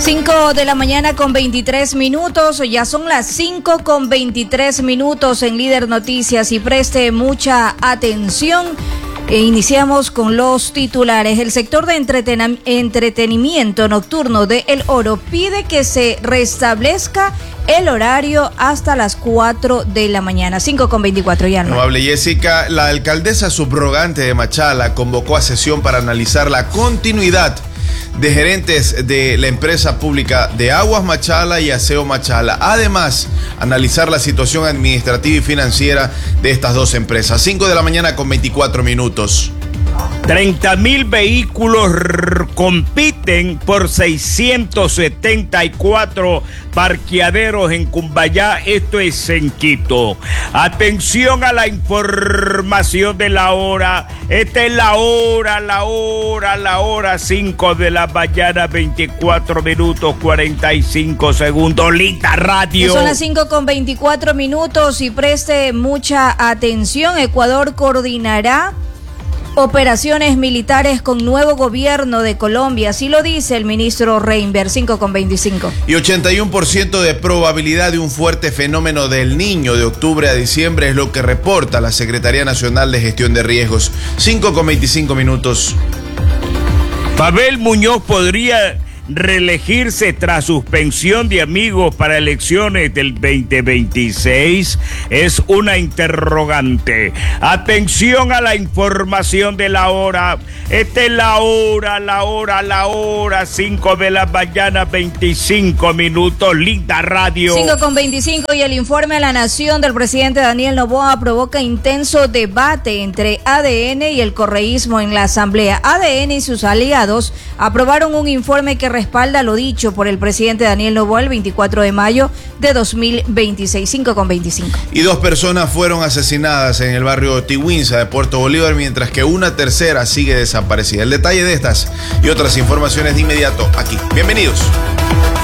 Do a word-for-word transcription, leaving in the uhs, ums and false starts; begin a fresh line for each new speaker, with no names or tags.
cinco de la mañana con veintitrés minutos, ya son las cinco con veintitrés minutos en Líder Noticias y preste mucha atención. E iniciamos con los titulares. El sector de entreten- entretenimiento nocturno de El Oro pide que se restablezca el horario hasta las cuatro de la mañana. cinco con veinticuatro ya no.
Amable Jessica, la alcaldesa subrogante de Machala convocó a sesión para analizar la continuidad de gerentes de la empresa pública de Aguas Machala y Aseo Machala. Además, analizar la situación administrativa y financiera de estas dos empresas. cinco de la mañana con veinticuatro minutos.
treinta mil vehículos compiten por seiscientos setenta y cuatro parqueaderos en Cumbayá. Esto es en Quito. Atención a la información de la hora. Esta es la hora, la hora, la hora. cinco de la mañana, veinticuatro minutos, cuarenta y cinco segundos. Lita Radio.
Son las cinco con veinticuatro minutos y preste mucha atención. Ecuador coordinará operaciones militares con nuevo gobierno de Colombia, así lo dice el ministro Reinberg. Cinco con veinticinco.
Y ochenta y uno por ciento de probabilidad de un fuerte fenómeno del Niño de octubre a diciembre es lo que reporta la Secretaría Nacional de Gestión de Riesgos. cinco con veinticinco minutos.
Pavel Muñoz podría reelegirse tras suspensión de Amigos para elecciones del veinte veintiséis. Es una interrogante. Atención a la información de la hora. Esta es la hora, la hora, la hora. cinco de la mañana, veinticinco minutos. Linda Radio.
cinco con veinticinco y el informe a la Nación del presidente Daniel Noboa provoca intenso debate entre A D N y el correísmo en la Asamblea. A D N y sus aliados aprobaron un informe que respalda lo dicho por el presidente Daniel Noboa el veinticuatro de mayo de dos mil veintiséis. cinco con veinticinco.
Y dos personas fueron asesinadas en el barrio Tihuinza de Puerto Bolívar, mientras que una tercera sigue desaparecida. El detalle de estas y otras informaciones de inmediato aquí. Bienvenidos.